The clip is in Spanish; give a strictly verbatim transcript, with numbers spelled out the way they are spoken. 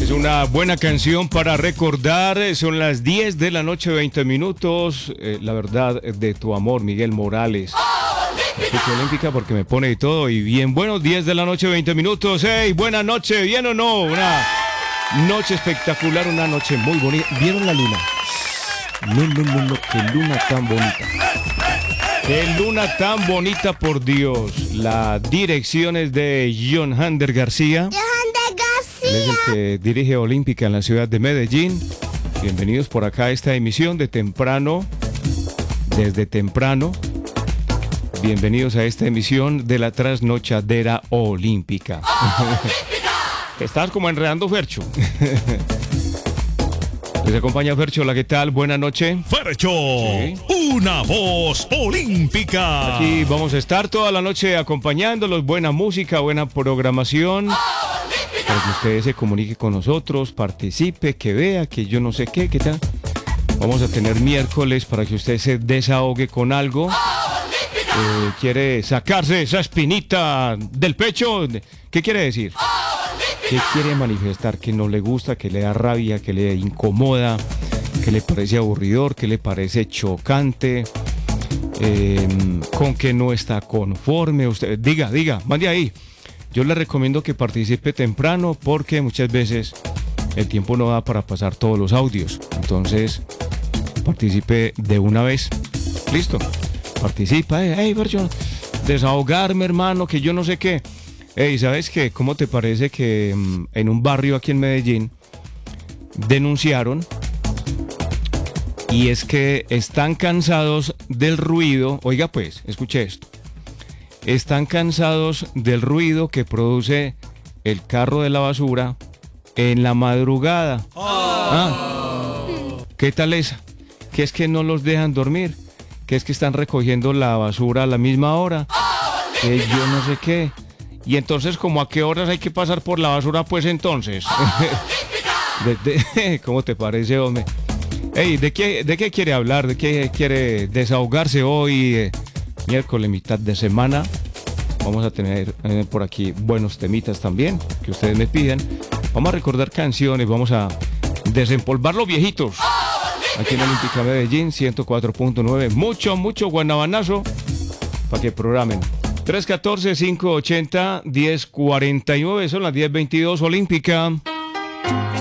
Es una buena canción para recordar. Son las diez de la noche, veinte minutos. Eh, la verdad de tu amor, Miguel Morales. Escucho Olímpica porque me pone y todo. Y bien, buenos diez de la noche, veinte minutos. ¡Hey! Buena noche, ¿bien o no? Una noche espectacular, una noche muy bonita. ¿Vieron la luna? No, no, no, no, qué luna tan bonita. Qué luna tan bonita, por Dios. La dirección es de John Hander García. Él es el que dirige Olímpica en la ciudad de Medellín. Bienvenidos por acá a esta emisión de temprano, desde temprano. Bienvenidos a esta emisión de la trasnochadera olímpica. Estás como enredando, Fercho. Les acompaña Fercho. Hola, ¿qué tal? Buenas noches. Fercho, sí. Una voz olímpica. Aquí vamos a estar toda la noche acompañándolos. Buena música, buena programación. Para que ustedes se comuniquen con nosotros, participe, que vea, que yo no sé qué, qué tal. Vamos a tener miércoles para que usted se desahogue con algo. Eh, ¿Quiere sacarse esa espinita del pecho? ¿Qué quiere decir? ¿Qué quiere manifestar? Que no le gusta, que le da rabia, que le incomoda, que le parece aburridor, que le parece chocante, eh, con que no está conforme. Usted, diga, diga, mande ahí. Yo le recomiendo que participe temprano porque muchas veces el tiempo no da para pasar todos los audios. Entonces, participe de una vez. Listo. Participa. Hey, Fercho, desahogarme, hermano, que yo no sé qué. Hey, ¿sabes qué? ¿Cómo te parece que um, en un barrio aquí en Medellín denunciaron? Y es que están cansados del ruido. Oiga, pues, escuche esto. Están cansados del ruido que produce el carro de la basura en la madrugada. Oh. Ah, ¿qué tal esa? Que es que no los dejan dormir, que es que están recogiendo la basura a la misma hora, que yo no sé qué. Y entonces, ¿cómo a qué horas hay que pasar por la basura, pues entonces? de, de, ¿Cómo te parece, hombre? Ey, ¿de qué, ¿de qué quiere hablar? ¿De qué quiere desahogarse hoy? Eh, miércoles, mitad de semana. Vamos a tener eh, por aquí buenos temitas también que ustedes me piden. Vamos a recordar canciones, vamos a desempolvar los viejitos. Aquí en Olímpica Medellín, ciento cuatro punto nueve. Mucho, mucho guanabanazo para que programen. tres uno cuatro, cinco ocho cero, uno cero cuatro nueve. Son las diez veintidós. Olímpica.